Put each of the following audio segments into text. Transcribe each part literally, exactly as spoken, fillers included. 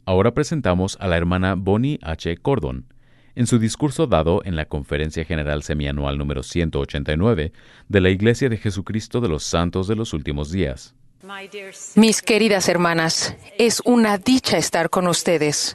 Ahora presentamos a la hermana Bonnie H. Cordon, en su discurso dado en la Conferencia General Semianual número ciento ochenta y nueve de la Iglesia de Jesucristo de los Santos de los Últimos Días. Mis queridas hermanas, es una dicha estar con ustedes.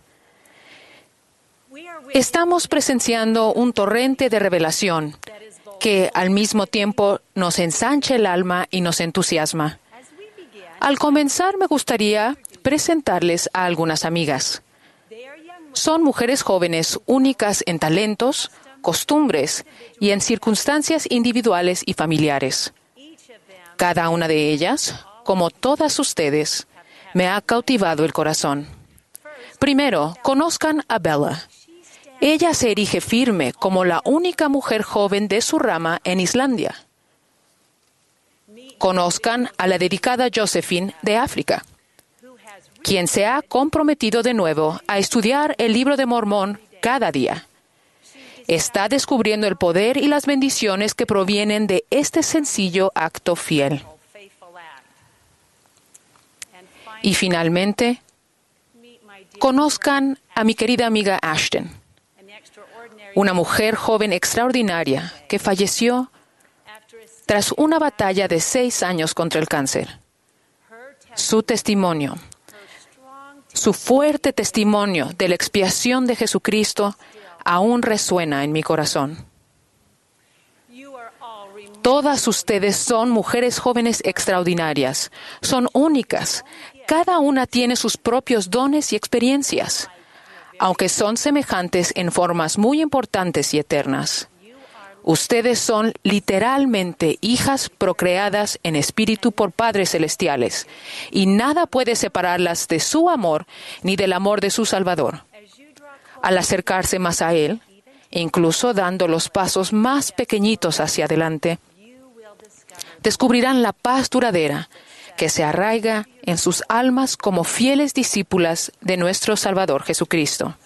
Estamos presenciando un torrente de revelación que al mismo tiempo nos ensancha el alma y nos entusiasma. Al comenzar, me gustaría presentarles a algunas amigas. Son mujeres jóvenes únicas en talentos, costumbres y en circunstancias individuales y familiares. Cada una de ellas, como todas ustedes, me ha cautivado el corazón. Primero, conozcan a Bella. Ella se erige firme como la única mujer joven de su rama en Islandia. Conozcan a la dedicada Josephine de África, quien se ha comprometido de nuevo a estudiar el Libro de Mormón cada día. Está descubriendo el poder y las bendiciones que provienen de este sencillo acto fiel. Y finalmente, conozcan a mi querida amiga Ashton, una mujer joven extraordinaria que falleció tras una batalla de seis años contra el cáncer. Su testimonio, su fuerte testimonio de la expiación de Jesucristo aún resuena en mi corazón. Todas ustedes son mujeres jóvenes extraordinarias, son únicas. Cada una tiene sus propios dones y experiencias, aunque son semejantes en formas muy importantes y eternas. Ustedes son literalmente hijas procreadas en espíritu por padres celestiales, y nada puede separarlas de su amor ni del amor de su Salvador. Al acercarse más a Él, incluso dando los pasos más pequeñitos hacia adelante, descubrirán la paz duradera que se arraiga en sus almas como fieles discípulas de nuestro Salvador Jesucristo.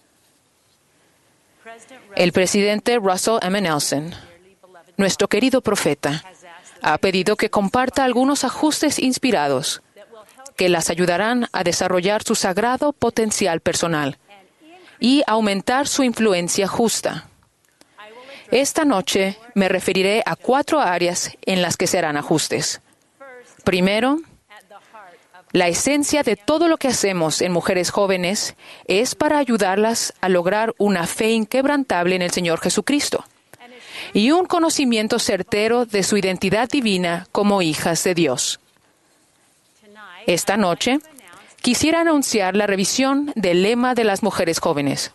El presidente Russell M. Nelson, nuestro querido profeta, ha pedido que comparta algunos ajustes inspirados que las ayudarán a desarrollar su sagrado potencial personal y aumentar su influencia justa. Esta noche me referiré a cuatro áreas en las que se harán ajustes. Primero, la esencia de todo lo que hacemos en mujeres jóvenes es para ayudarlas a lograr una fe inquebrantable en el Señor Jesucristo y un conocimiento certero de su identidad divina como hijas de Dios. Esta noche, quisiera anunciar la revisión del lema de las mujeres jóvenes.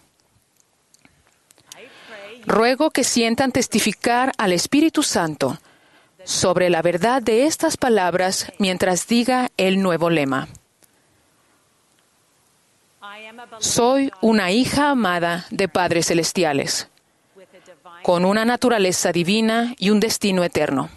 Ruego que sientan testificar al Espíritu Santo sobre la verdad de estas palabras mientras diga el nuevo lema. Soy una hija amada de padres celestiales, con una naturaleza divina y un destino eterno.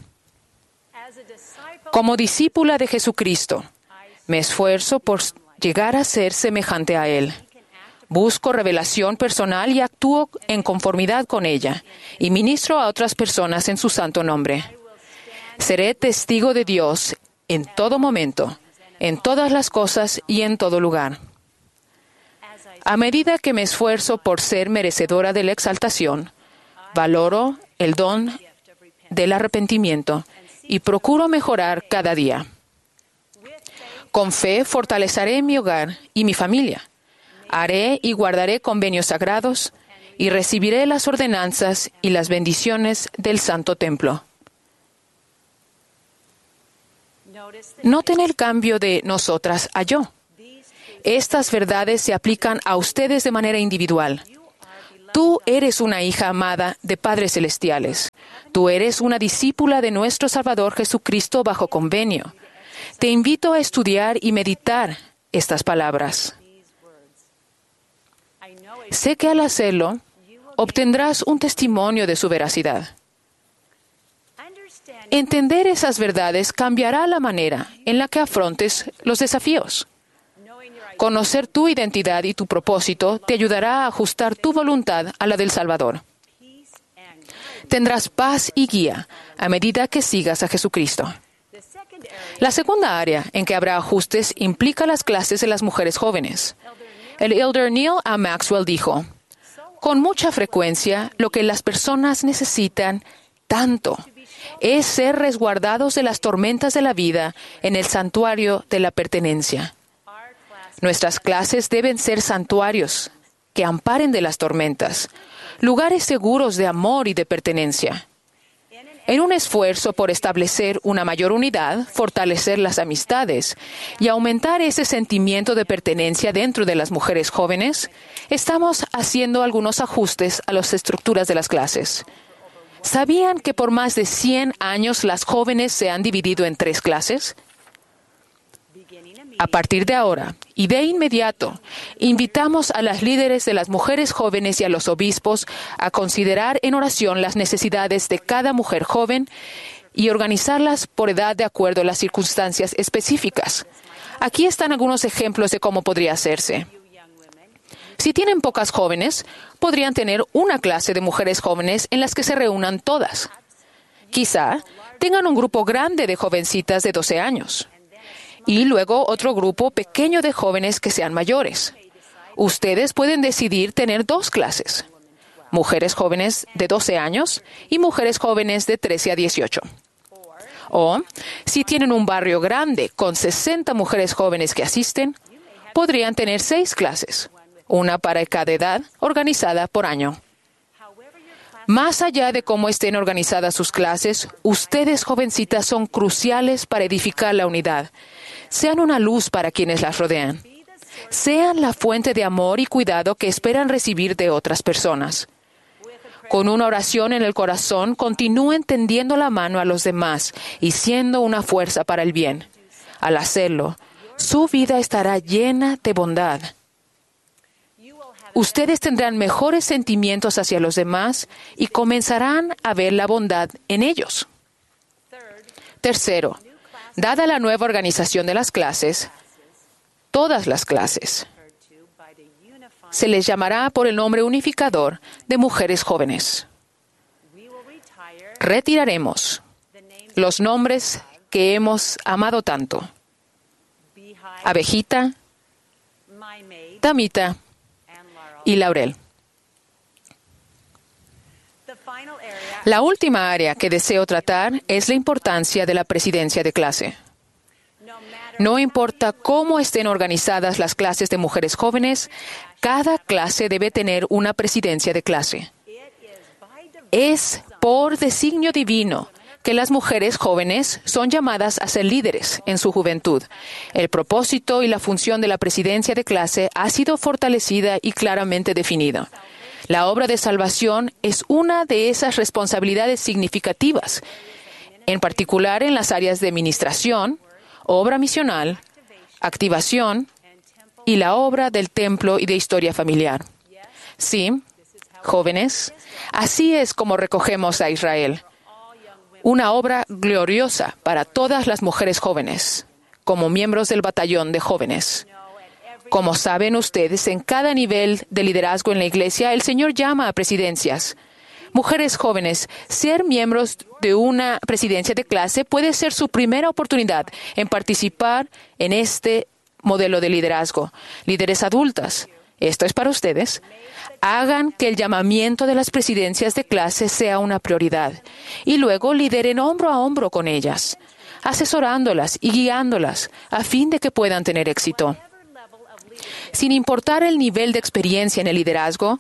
Como discípula de Jesucristo, me esfuerzo por llegar a ser semejante a Él. Busco revelación personal y actúo en conformidad con ella, y ministro a otras personas en su santo nombre. Seré testigo de Dios en todo momento, en todas las cosas y en todo lugar. A medida que me esfuerzo por ser merecedora de la exaltación, valoro el don del arrepentimiento y procuro mejorar cada día. Con fe fortaleceré mi hogar y mi familia. Haré y guardaré convenios sagrados y recibiré las ordenanzas y las bendiciones del Santo Templo. Noten el cambio de nosotras a yo. Estas verdades se aplican a ustedes de manera individual. Tú eres una hija amada de padres celestiales. Tú eres una discípula de nuestro Salvador Jesucristo bajo convenio. Te invito a estudiar y meditar estas palabras. Sé que al hacerlo, obtendrás un testimonio de su veracidad. Entender esas verdades cambiará la manera en la que afrontes los desafíos. Conocer tu identidad y tu propósito te ayudará a ajustar tu voluntad a la del Salvador. Tendrás paz y guía a medida que sigas a Jesucristo. La segunda área en que habrá ajustes implica las clases de las mujeres jóvenes. El elder Neil A. Maxwell dijo, con mucha frecuencia, lo que las personas necesitan tanto es ser resguardados de las tormentas de la vida en el santuario de la pertenencia. Nuestras clases deben ser santuarios que amparen de las tormentas, lugares seguros de amor y de pertenencia. En un esfuerzo por establecer una mayor unidad, fortalecer las amistades y aumentar ese sentimiento de pertenencia dentro de las mujeres jóvenes, estamos haciendo algunos ajustes a las estructuras de las clases. ¿Sabían que por más de cien años las jóvenes se han dividido en tres clases? A partir de ahora, y de inmediato, invitamos a las líderes de las mujeres jóvenes y a los obispos a considerar en oración las necesidades de cada mujer joven y organizarlas por edad de acuerdo a las circunstancias específicas. Aquí están algunos ejemplos de cómo podría hacerse. Si tienen pocas jóvenes, podrían tener una clase de mujeres jóvenes en las que se reúnan todas. Quizá tengan un grupo grande de jovencitas de doce años. Y luego otro grupo pequeño de jóvenes que sean mayores. Ustedes pueden decidir tener dos clases, mujeres jóvenes de doce años y mujeres jóvenes de trece a dieciocho. O, si tienen un barrio grande con sesenta mujeres jóvenes que asisten, podrían tener seis clases, una para cada edad, organizada por año. Más allá de cómo estén organizadas sus clases, ustedes, jovencitas, son cruciales para edificar la unidad. Sean una luz para quienes las rodean. Sean la fuente de amor y cuidado que esperan recibir de otras personas. Con una oración en el corazón, continúen tendiendo la mano a los demás y siendo una fuerza para el bien. Al hacerlo, su vida estará llena de bondad. Ustedes tendrán mejores sentimientos hacia los demás y comenzarán a ver la bondad en ellos. Tercero, dada la nueva organización de las clases, todas las clases se les llamará por el nombre unificador de mujeres jóvenes. Retiraremos los nombres que hemos amado tanto: Abejita, Tamita y Laurel. La última área que deseo tratar es la importancia de la presidencia de clase. No importa cómo estén organizadas las clases de mujeres jóvenes, cada clase debe tener una presidencia de clase. Es por designio divino que las mujeres jóvenes son llamadas a ser líderes en su juventud. El propósito y la función de la presidencia de clase ha sido fortalecida y claramente definida. La obra de salvación es una de esas responsabilidades significativas, en particular en las áreas de administración, obra misional, activación y la obra del templo y de historia familiar. Sí, jóvenes, así es como recogemos a Israel. Una obra gloriosa para todas las mujeres jóvenes, como miembros del batallón de jóvenes. Como saben ustedes, en cada nivel de liderazgo en la Iglesia, el Señor llama a presidencias. Mujeres jóvenes, ser miembros de una presidencia de clase puede ser su primera oportunidad en participar en este modelo de liderazgo. Líderes adultas, esto es para ustedes. Hagan que el llamamiento de las presidencias de clase sea una prioridad y luego lideren hombro a hombro con ellas, asesorándolas y guiándolas a fin de que puedan tener éxito. Sin importar el nivel de experiencia en el liderazgo,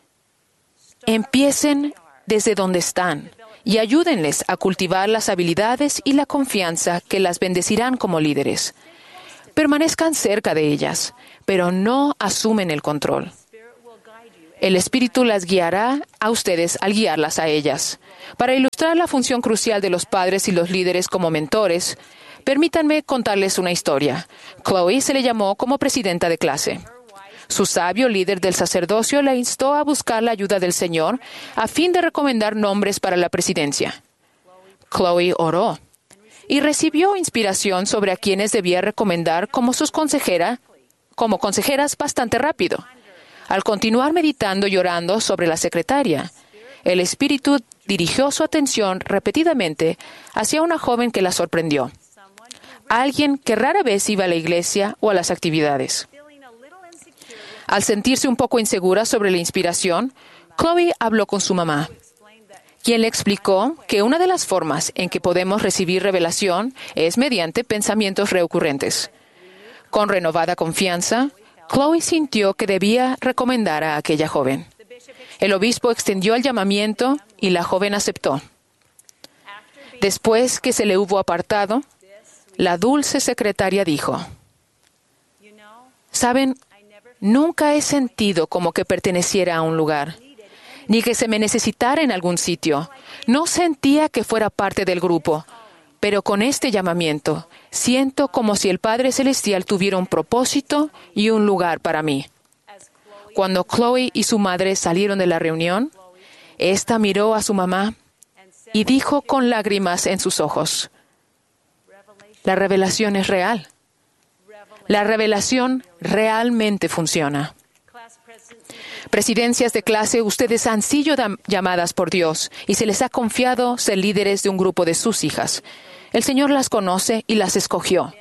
empiecen desde donde están y ayúdenles a cultivar las habilidades y la confianza que las bendecirán como líderes. Permanezcan cerca de ellas, pero no asumen el control. El Espíritu las guiará a ustedes al guiarlas a ellas. Para ilustrar la función crucial de los padres y los líderes como mentores, permítanme contarles una historia. Chloe se le llamó como presidenta de clase. Su sabio líder del sacerdocio la instó a buscar la ayuda del Señor a fin de recomendar nombres para la presidencia. Chloe oró y recibió inspiración sobre a quienes debía recomendar como sus consejera, como consejeras bastante rápido. Al continuar meditando y orando sobre la secretaria, el Espíritu dirigió su atención repetidamente hacia una joven que la sorprendió. Alguien que rara vez iba a la iglesia o a las actividades. Al sentirse un poco insegura sobre la inspiración, Chloe habló con su mamá, quien le explicó que una de las formas en que podemos recibir revelación es mediante pensamientos recurrentes. Con renovada confianza, Chloe sintió que debía recomendar a aquella joven. El obispo extendió el llamamiento y la joven aceptó. Después que se le hubo apartado, la dulce secretaria dijo: «Saben, nunca he sentido como que perteneciera a un lugar, ni que se me necesitara en algún sitio. No sentía que fuera parte del grupo, pero con este llamamiento siento como si el Padre Celestial tuviera un propósito y un lugar para mí». Cuando Chloe y su madre salieron de la reunión, ésta miró a su mamá y dijo con lágrimas en sus ojos: «La revelación es real. La revelación realmente funciona». Presidencias de clase, ustedes han sido llamadas por Dios y se les ha confiado ser líderes de un grupo de sus hijas. El Señor las conoce y las escogió.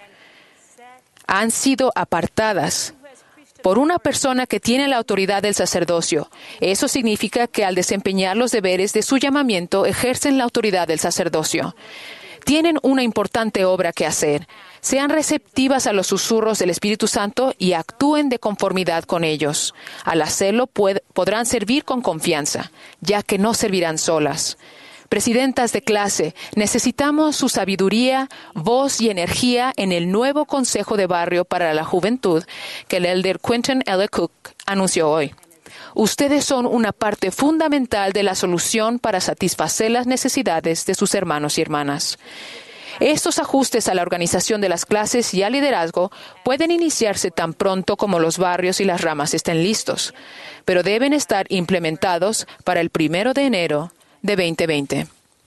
Han sido apartadas por una persona que tiene la autoridad del sacerdocio. Eso significa que al desempeñar los deberes de su llamamiento, ejercen la autoridad del sacerdocio. Tienen una importante obra que hacer. Sean receptivas a los susurros del Espíritu Santo y actúen de conformidad con ellos. Al hacerlo, pued- podrán servir con confianza, ya que no servirán solas. Presidentas de clase, necesitamos su sabiduría, voz y energía en el nuevo Consejo de Barrio para la Juventud que el elder Quentin L. Cook anunció hoy. Ustedes son una parte fundamental de la solución para satisfacer las necesidades de sus hermanos y hermanas. Estos ajustes a la organización de las clases y al liderazgo pueden iniciarse tan pronto como los barrios y las ramas estén listos, pero deben estar implementados para el primero de enero de veinte veinte.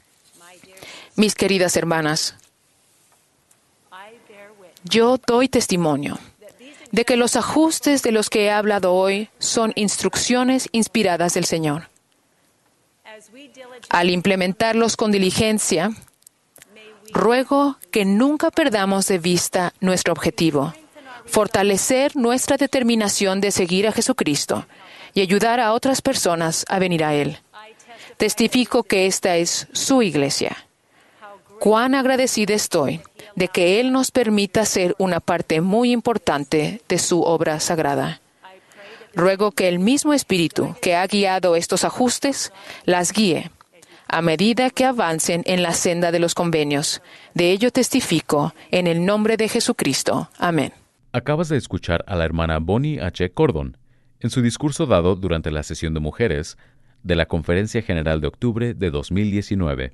Mis queridas hermanas, yo doy testimonio de que los ajustes de los que he hablado hoy son instrucciones inspiradas del Señor. Al implementarlos con diligencia, ruego que nunca perdamos de vista nuestro objetivo: fortalecer nuestra determinación de seguir a Jesucristo y ayudar a otras personas a venir a Él. Testifico que esta es su iglesia. Cuán agradecida estoy de que Él nos permita ser una parte muy importante de su obra sagrada. Ruego que el mismo Espíritu que ha guiado estos ajustes las guíe a medida que avancen en la senda de los convenios. De ello testifico en el nombre de Jesucristo. Amén. Acabas de escuchar a la hermana Bonnie H. Cordon en su discurso dado durante la sesión de mujeres de la Conferencia General de Octubre de dos mil diecinueve.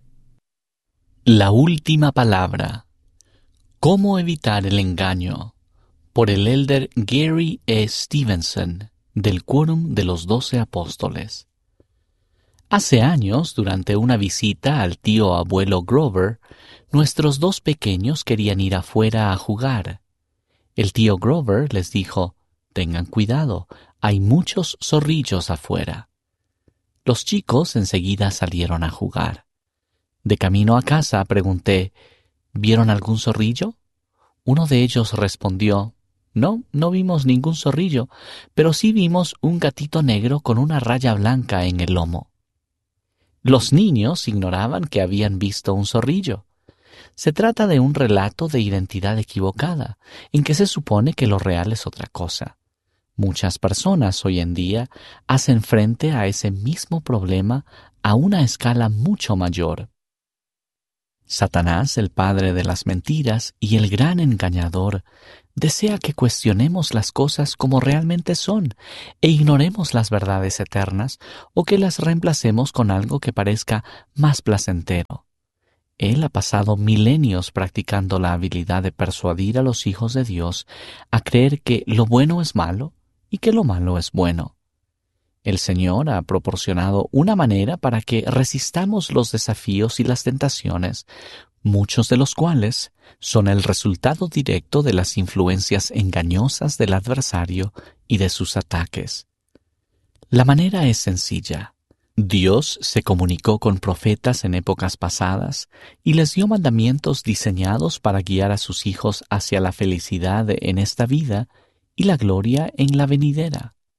La última palabra. ¿Cómo evitar el engaño? Por el elder Gary E. Stevenson, del Quórum de los Doce Apóstoles. Hace años, durante una visita al tío abuelo Grover, nuestros dos pequeños querían ir afuera a jugar. El tío Grover les dijo: «Tengan cuidado, hay muchos zorrillos afuera». Los chicos enseguida salieron a jugar. De camino a casa pregunté: ¿vieron algún zorrillo? Uno de ellos respondió: «No, no vimos ningún zorrillo, pero sí vimos un gatito negro con una raya blanca en el lomo». Los niños ignoraban que habían visto un zorrillo. Se trata de un relato de identidad equivocada, en que se supone que lo real es otra cosa. Muchas personas hoy en día hacen frente a ese mismo problema a una escala mucho mayor. Satanás, el padre de las mentiras y el gran engañador, desea que cuestionemos las cosas como realmente son e ignoremos las verdades eternas o que las reemplacemos con algo que parezca más placentero. Él ha pasado milenios practicando la habilidad de persuadir a los hijos de Dios a creer que lo bueno es malo y que lo malo es bueno. El Señor ha proporcionado una manera para que resistamos los desafíos y las tentaciones, muchos de los cuales son el resultado directo de las influencias engañosas del adversario y de sus ataques. La manera es sencilla. Dios se comunicó con profetas en épocas pasadas y les dio mandamientos diseñados para guiar a sus hijos hacia la felicidad en esta vida y la gloria en la venidera.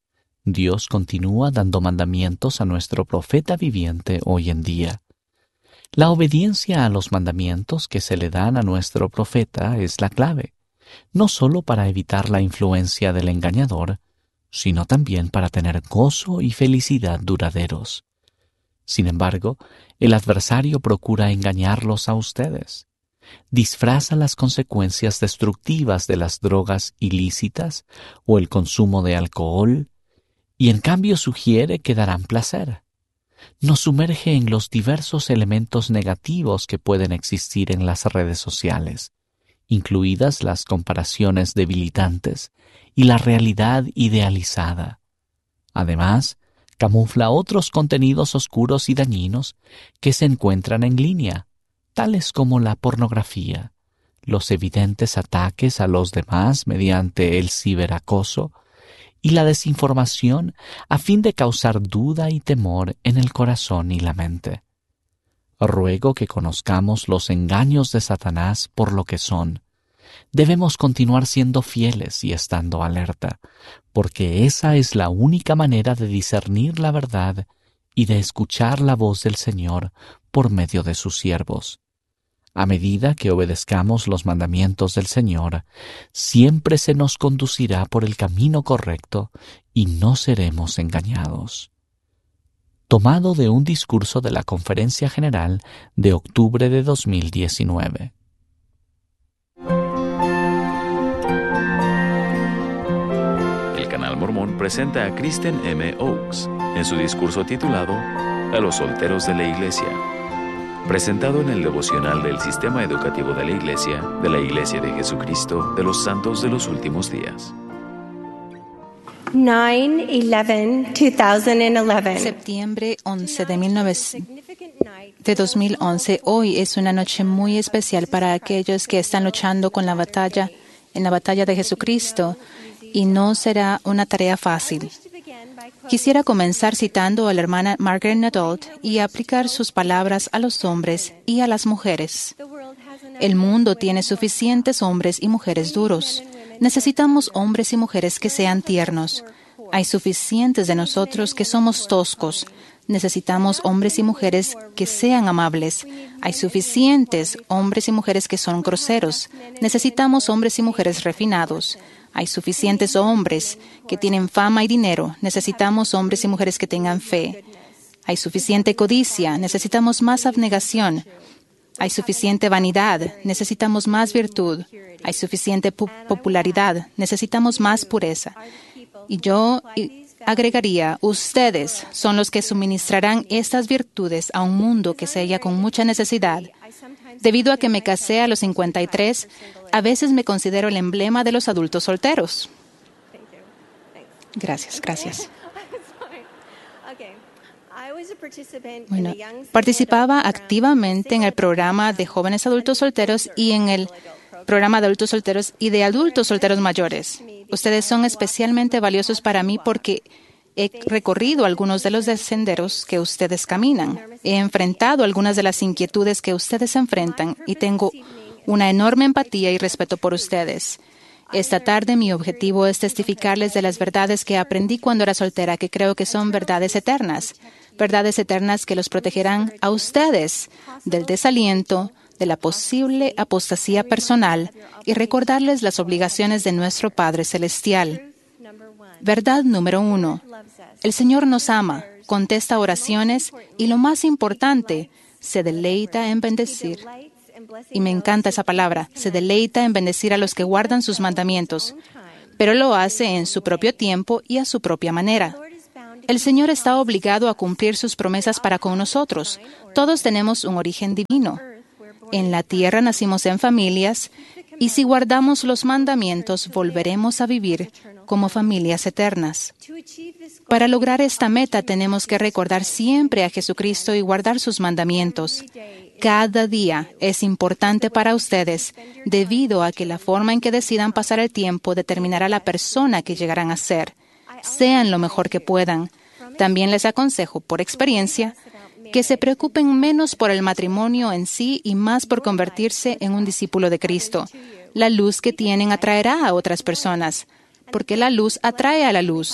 Dios continúa dando mandamientos a nuestro profeta viviente hoy en día. La obediencia a los mandamientos que se le dan a nuestro profeta es la clave, no solo para evitar la influencia del engañador, sino también para tener gozo y felicidad duraderos. Sin embargo, el adversario procura engañarlos a ustedes. Disfraza las consecuencias destructivas de las drogas ilícitas o el consumo de alcohol, y en cambio sugiere que darán placer. Nos sumerge en los diversos elementos negativos que pueden existir en las redes sociales, incluidas las comparaciones debilitantes y la realidad idealizada. Además, camufla otros contenidos oscuros y dañinos que se encuentran en línea, tales como la pornografía, los evidentes ataques a los demás mediante el ciberacoso y la desinformación a fin de causar duda y temor en el corazón y la mente. Ruego que conozcamos los engaños de Satanás por lo que son. Debemos continuar siendo fieles y estando alerta, porque esa es la única manera de discernir la verdad y de escuchar la voz del Señor por medio de sus siervos. A medida que obedezcamos los mandamientos del Señor, siempre se nos conducirá por el camino correcto y no seremos engañados. Tomado de un discurso de la Conferencia General de octubre de dos mil diecinueve. El Canal Mormón presenta a Kristen M. Oakes en su discurso titulado A los solteros de la Iglesia, presentado en el devocional del Sistema Educativo de la Iglesia, de la Iglesia de Jesucristo de los Santos de los Últimos Días. nine eleven two thousand eleven. Septiembre once de, mil novecientos, de dos mil once. Hoy es una noche muy especial para aquellos que están luchando con la batalla, en la batalla de Jesucristo, y no será una tarea fácil. Quisiera comenzar citando a la hermana Margaret Nadolt y aplicar sus palabras a los hombres y a las mujeres. El mundo tiene suficientes hombres y mujeres duros. Necesitamos hombres y mujeres que sean tiernos. Hay suficientes de nosotros que somos toscos. Necesitamos hombres y mujeres que sean amables. Hay suficientes hombres y mujeres que son groseros. Necesitamos hombres y mujeres refinados. Hay suficientes hombres que tienen fama y dinero. Necesitamos hombres y mujeres que tengan fe. Hay suficiente codicia. Necesitamos más abnegación. Hay suficiente vanidad. Necesitamos más virtud. Hay suficiente pu- popularidad. Necesitamos más pureza. Y yo agregaría, ustedes son los que suministrarán estas virtudes a un mundo que se halla con mucha necesidad. Debido a que me casé a los cincuenta y tres, a veces me considero el emblema de los adultos solteros. Gracias, gracias. Bueno, participaba activamente en el programa de jóvenes adultos solteros y en el programa de adultos solteros y de adultos solteros mayores. Ustedes son especialmente valiosos para mí porque he recorrido algunos de los senderos que ustedes caminan. He enfrentado algunas de las inquietudes que ustedes enfrentan y tengo una enorme empatía y respeto por ustedes. Esta tarde mi objetivo es testificarles de las verdades que aprendí cuando era soltera, que creo que son verdades eternas. Verdades eternas que los protegerán a ustedes del desaliento, de la posible apostasía personal y recordarles las obligaciones de nuestro Padre Celestial. Verdad número uno. El Señor nos ama, contesta oraciones y, lo más importante, se deleita en bendecir. Y me encanta esa palabra, se deleita en bendecir a los que guardan sus mandamientos, pero lo hace en su propio tiempo y a su propia manera. El Señor está obligado a cumplir sus promesas para con nosotros. Todos tenemos un origen divino. En la tierra nacimos en familias, y si guardamos los mandamientos, volveremos a vivir como familias eternas. Para lograr esta meta, tenemos que recordar siempre a Jesucristo y guardar sus mandamientos. Cada día es importante para ustedes, debido a que la forma en que decidan pasar el tiempo determinará la persona que llegarán a ser. Sean lo mejor que puedan. También les aconsejo, por experiencia, que se preocupen menos por el matrimonio en sí y más por convertirse en un discípulo de Cristo. La luz que tienen atraerá a otras personas, porque la luz atrae a la luz.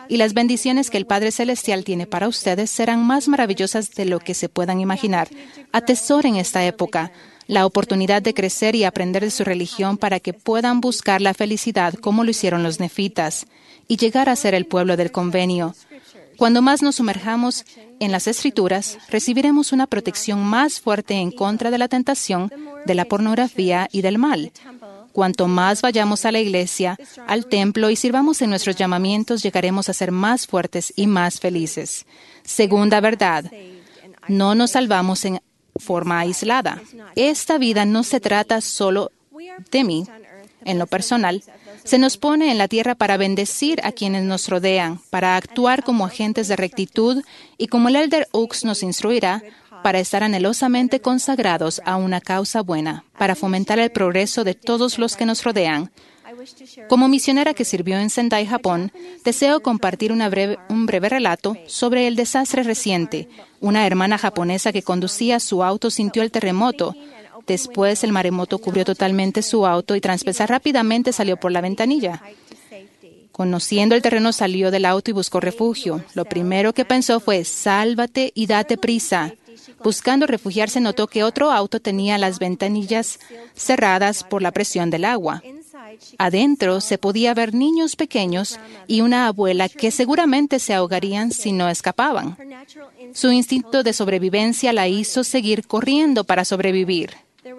y las bendiciones que el Padre Celestial tiene para ustedes serán más maravillosas de lo que se puedan imaginar. Atesoren esta época, la oportunidad de crecer y aprender de su religión para que puedan buscar la felicidad como lo hicieron los nefitas y llegar a ser el pueblo del convenio. Cuando más nos sumerjamos en las Escrituras, recibiremos una protección más fuerte en contra de la tentación, de la pornografía y del mal. Cuanto más vayamos a la iglesia, al templo y sirvamos en nuestros llamamientos, llegaremos a ser más fuertes y más felices. Segunda verdad, no nos salvamos en forma aislada. Esta vida no se trata solo de mí. En lo personal, se nos pone en la tierra para bendecir a quienes nos rodean, para actuar como agentes de rectitud y, como el Elder Oaks nos instruirá, para estar anhelosamente consagrados a una causa buena, para fomentar el progreso de todos los que nos rodean. Como misionera que sirvió en Sendai, Japón, deseo compartir una breve, un breve relato sobre el desastre reciente. Una hermana japonesa que conducía su auto sintió el terremoto. Después, el maremoto cubrió totalmente su auto y tras pensar rápidamente salió por la ventanilla. Conociendo el terreno, salió del auto y buscó refugio. Lo primero que pensó fue, sálvate y date prisa. Buscando refugiarse, notó que otro auto tenía las ventanillas cerradas por la presión del agua. Adentro se podía ver niños pequeños y una abuela que seguramente se ahogarían si no escapaban. Su instinto de sobrevivencia la hizo seguir corriendo para sobrevivir.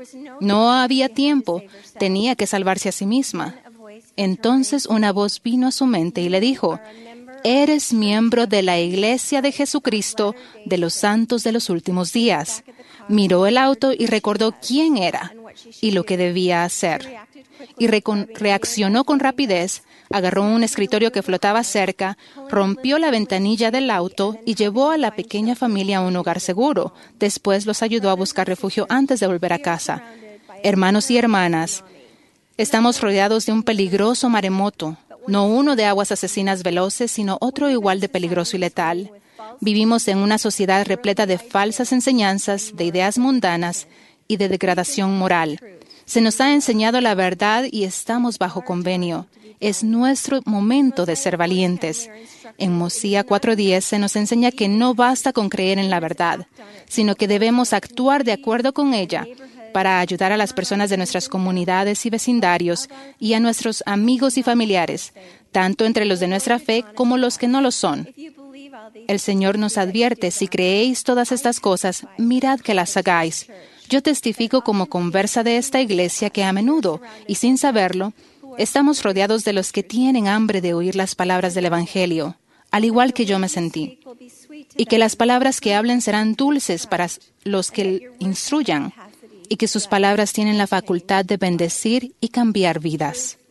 No había tiempo, tenía que salvarse a sí misma. Entonces una voz vino a su mente y le dijo, «Eres miembro de la Iglesia de Jesucristo de los Santos de los Últimos Días». Miró el auto y recordó quién era y lo que debía hacer. Y reaccionó con rapidez, agarró un escritorio que flotaba cerca, rompió la ventanilla del auto y llevó a la pequeña familia a un hogar seguro. Después los ayudó a buscar refugio antes de volver a casa. Hermanos y hermanas, estamos rodeados de un peligroso maremoto, no uno de aguas asesinas veloces, sino otro igual de peligroso y letal. Vivimos en una sociedad repleta de falsas enseñanzas, de ideas mundanas y de degradación moral. Se nos ha enseñado la verdad y estamos bajo convenio. Es nuestro momento de ser valientes. En Mosía cuatro diez se nos enseña que no basta con creer en la verdad, sino que debemos actuar de acuerdo con ella para ayudar a las personas de nuestras comunidades y vecindarios y a nuestros amigos y familiares, tanto entre los de nuestra fe como los que no lo son. El Señor nos advierte, si creéis todas estas cosas, mirad que las hagáis. Yo testifico como conversa de esta iglesia que a menudo, y sin saberlo, estamos rodeados de los que tienen hambre de oír las palabras del Evangelio, al igual que yo me sentí, y que las palabras que hablen serán dulces para los que instruyan, y que sus palabras tienen la facultad de bendecir y cambiar vidas.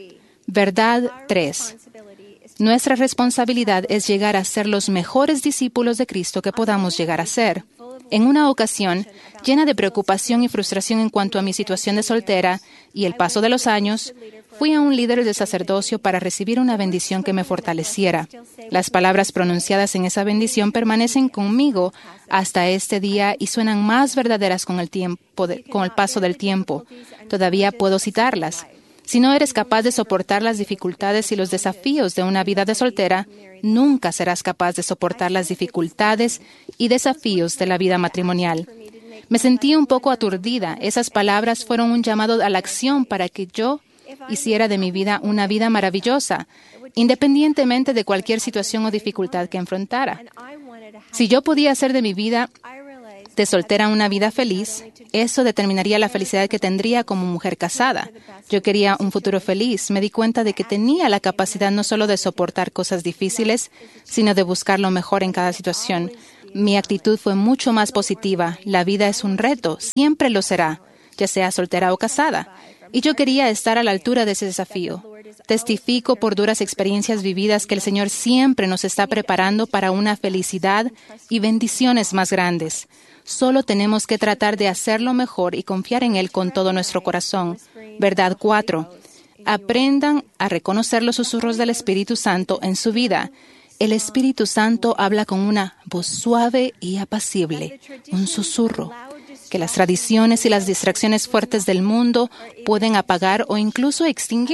Verdad tres. Nuestra responsabilidad es llegar a ser los mejores discípulos de Cristo que podamos llegar a ser. En una ocasión, llena de preocupación y frustración en cuanto a mi situación de soltera y el paso de los años, fui a un líder de sacerdocio para recibir una bendición que me fortaleciera. Las palabras pronunciadas en esa bendición permanecen conmigo hasta este día y suenan más verdaderas con el tiempo de, con el paso del tiempo. Todavía puedo citarlas. Si no eres capaz de soportar las dificultades y los desafíos de una vida de soltera, nunca serás capaz de soportar las dificultades y desafíos de la vida matrimonial. Me sentí un poco aturdida. Esas palabras fueron un llamado a la acción para que yo hiciera de mi vida una vida maravillosa, independientemente de cualquier situación o dificultad que enfrentara. Si yo podía hacer de mi vida de soltera una vida feliz, eso determinaría la felicidad que tendría como mujer casada. Yo quería un futuro feliz. Me di cuenta de que tenía la capacidad no solo de soportar cosas difíciles, sino de buscar lo mejor en cada situación. Mi actitud fue mucho más positiva. La vida es un reto, siempre lo será, ya sea soltera o casada. Y yo quería estar a la altura de ese desafío. Testifico por duras experiencias vividas que el Señor siempre nos está preparando para una felicidad y bendiciones más grandes. Solo tenemos que tratar de hacerlo mejor y confiar en Él con todo nuestro corazón. Verdad cuatro. Aprendan a reconocer los susurros del Espíritu Santo en su vida. El Espíritu Santo habla con una voz suave y apacible, un susurro, que las tradiciones y las distracciones fuertes del mundo pueden apagar o incluso extinguir.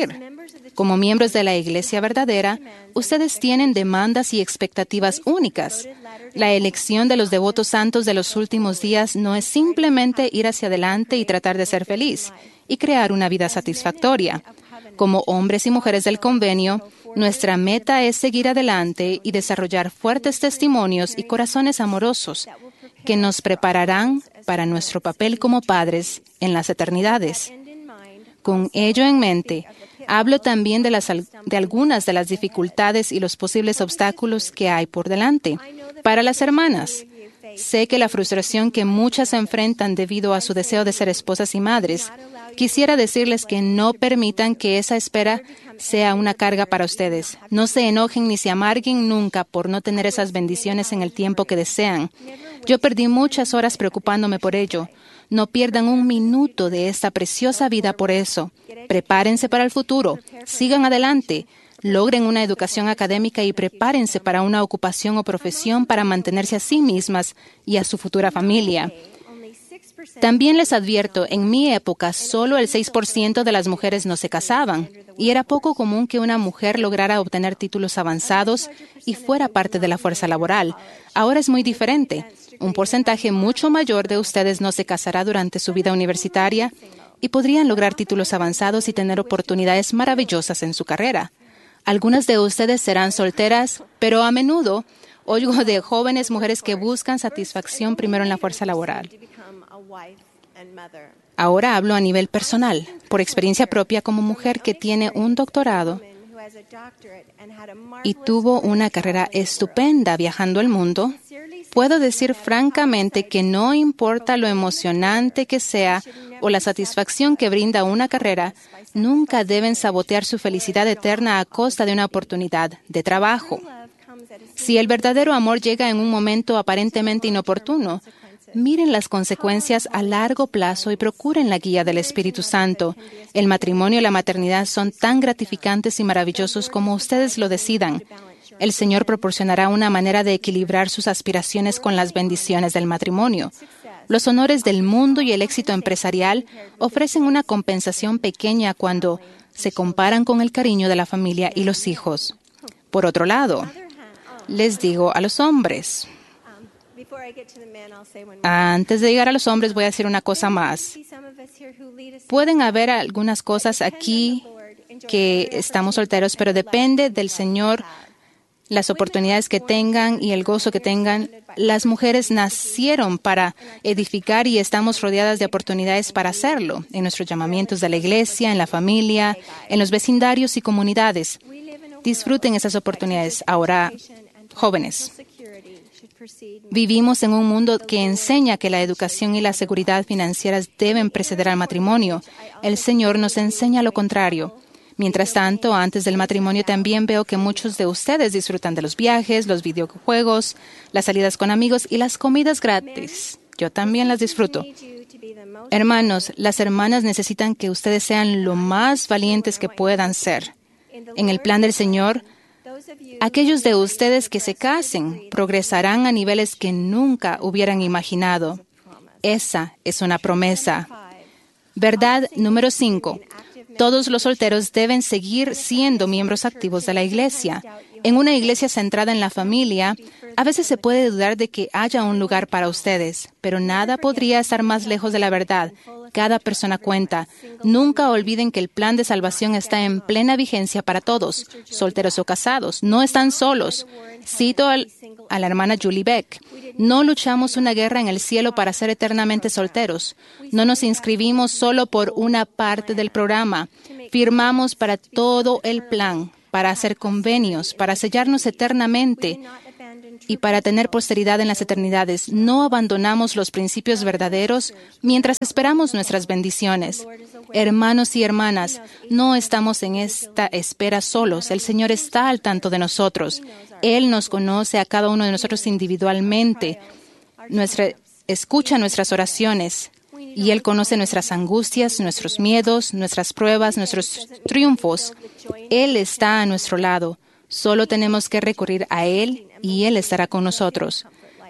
Como miembros de la Iglesia verdadera, ustedes tienen demandas y expectativas únicas. La elección de los devotos santos de los últimos días no es simplemente ir hacia adelante y tratar de ser feliz y crear una vida satisfactoria. Como hombres y mujeres del convenio, nuestra meta es seguir adelante y desarrollar fuertes testimonios y corazones amorosos que nos prepararán para nuestro papel como padres en las eternidades. Con ello en mente, hablo también de, las, de algunas de las dificultades y los posibles obstáculos que hay por delante. Para las hermanas, sé que la frustración que muchas enfrentan debido a su deseo de ser esposas y madres, quisiera decirles que no permitan que esa espera sea una carga para ustedes. No se enojen ni se amarguen nunca por no tener esas bendiciones en el tiempo que desean. Yo perdí muchas horas preocupándome por ello. No pierdan un minuto de esta preciosa vida por eso. Prepárense para el futuro. Sigan adelante. Logren una educación académica y prepárense para una ocupación o profesión para mantenerse a sí mismas y a su futura familia. También les advierto, en mi época solo el seis por ciento de las mujeres no se casaban y era poco común que una mujer lograra obtener títulos avanzados y fuera parte de la fuerza laboral. Ahora es muy diferente. Un porcentaje mucho mayor de ustedes no se casará durante su vida universitaria y podrían lograr títulos avanzados y tener oportunidades maravillosas en su carrera. Algunas de ustedes serán solteras, pero a menudo oigo de jóvenes mujeres que buscan satisfacción primero en la fuerza laboral. Ahora hablo a nivel personal, por experiencia propia como mujer que tiene un doctorado y tuvo una carrera estupenda viajando el mundo. Puedo decir francamente que no importa lo emocionante que sea o la satisfacción que brinda una carrera, nunca deben sabotear su felicidad eterna a costa de una oportunidad de trabajo. Si el verdadero amor llega en un momento aparentemente inoportuno, miren las consecuencias a largo plazo y procuren la guía del Espíritu Santo. El matrimonio y la maternidad son tan gratificantes y maravillosos como ustedes lo decidan. El Señor proporcionará una manera de equilibrar sus aspiraciones con las bendiciones del matrimonio. Los honores del mundo y el éxito empresarial ofrecen una compensación pequeña cuando se comparan con el cariño de la familia y los hijos. Por otro lado, les digo a los hombres. Antes de llegar a los hombres, voy a decir una cosa más. Pueden haber algunas cosas aquí que estamos solteros, pero depende del Señor, las oportunidades que tengan y el gozo que tengan. Las mujeres nacieron para edificar y estamos rodeadas de oportunidades para hacerlo, en nuestros llamamientos de la iglesia, en la familia, en los vecindarios y comunidades. Disfruten esas oportunidades. Ahora, jóvenes, vivimos en un mundo que enseña que la educación y la seguridad financieras deben preceder al matrimonio. El Señor nos enseña lo contrario. Mientras tanto, antes del matrimonio también veo que muchos de ustedes disfrutan de los viajes, los videojuegos, las salidas con amigos y las comidas gratis. Yo también las disfruto. Hermanos, las hermanas necesitan que ustedes sean lo más valientes que puedan ser. En el plan del Señor, aquellos de ustedes que se casen progresarán a niveles que nunca hubieran imaginado. Esa es una promesa. Verdad número cinco. Todos los solteros deben seguir siendo miembros activos de la iglesia. En una iglesia centrada en la familia, a veces se puede dudar de que haya un lugar para ustedes, pero nada podría estar más lejos de la verdad. Cada persona cuenta. Nunca olviden que el plan de salvación está en plena vigencia para todos, solteros o casados. No están solos. Cito al, a la hermana Julie Beck. No luchamos una guerra en el cielo para ser eternamente solteros. No nos inscribimos solo por una parte del programa. Firmamos para todo el plan, para hacer convenios, para sellarnos eternamente y para tener posteridad en las eternidades. No abandonamos los principios verdaderos mientras esperamos nuestras bendiciones. Hermanos y hermanas, no estamos en esta espera solos. El Señor está al tanto de nosotros. Él nos conoce a cada uno de nosotros individualmente. Nuestra, escucha nuestras oraciones. Y Él conoce nuestras angustias, nuestros miedos, nuestras pruebas, nuestros triunfos. Él está a nuestro lado. Solo tenemos que recurrir a Él y Él estará con nosotros.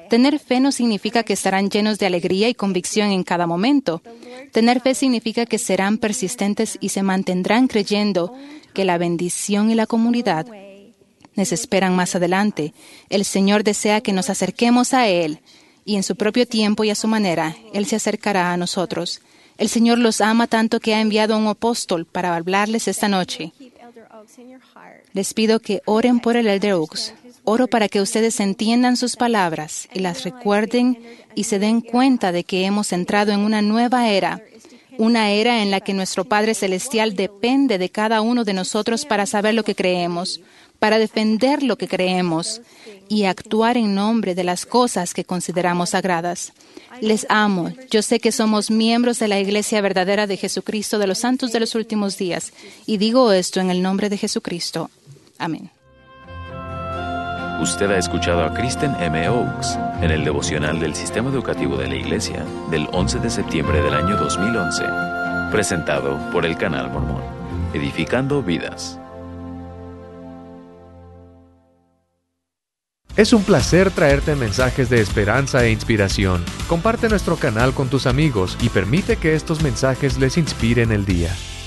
Tener fe no significa que estarán llenos de alegría y convicción en cada momento. Tener fe significa que serán persistentes y se mantendrán creyendo que la bendición y la comunidad les esperan más adelante. El Señor desea que nos acerquemos a Él y en su propio tiempo y a su manera, Él se acercará a nosotros. El Señor los ama tanto que ha enviado a un apóstol para hablarles esta noche. Les pido que oren por el Elder Oaks. Oro para que ustedes entiendan sus palabras y las recuerden y se den cuenta de que hemos entrado en una nueva era, una era en la que nuestro Padre Celestial depende de cada uno de nosotros para saber lo que creemos, para defender lo que creemos y actuar en nombre de las cosas que consideramos sagradas. Les amo. Yo sé que somos miembros de la Iglesia verdadera de Jesucristo de los Santos de los Últimos Días y digo esto en el nombre de Jesucristo. Amén. Usted ha escuchado a Kristen M. Oaks en el devocional del Sistema Educativo de la Iglesia del once de septiembre del año dos mil once, presentado por el Canal Mormón, edificando vidas. Es un placer traerte mensajes de esperanza e inspiración. Comparte nuestro canal con tus amigos y permite que estos mensajes les inspiren el día.